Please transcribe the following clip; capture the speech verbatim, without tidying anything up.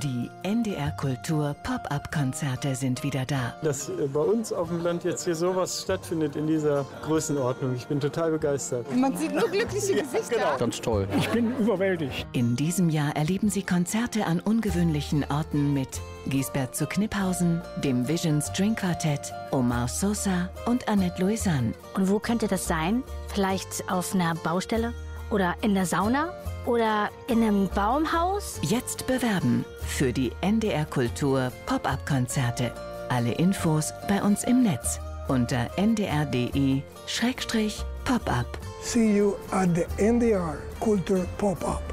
Die N D R Kultur Pop-up-Konzerte sind wieder da. Dass äh, bei uns auf dem Land jetzt hier sowas stattfindet in dieser Größenordnung. Ich bin total begeistert. Man sieht nur glückliche Gesichter. Ja, genau. Ganz toll. Ich bin überwältigt. In diesem Jahr erleben Sie Konzerte an ungewöhnlichen Orten mit Gisbert zu Kniphausen, dem Vision String Quartett, Omar Sosa und Annette Louisanne. Und wo könnte das sein? Vielleicht auf einer Baustelle? Oder in der Sauna? Oder in einem Baumhaus? Jetzt bewerben für die N D R Kultur Pop-up-Konzerte. Alle Infos bei uns im Netz unter n d r punkt d e slash pop up. See you at the N D R Culture Pop-up.